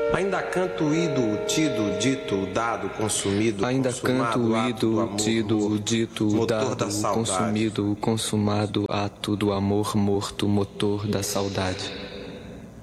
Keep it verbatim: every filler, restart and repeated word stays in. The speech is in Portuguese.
Ainda canto o ido, o tido, dito, o dado, consumido, Ainda canto o ido, o tido, o dito, o dado, o consumido, o consumado, ato do amor morto, motor da saudade.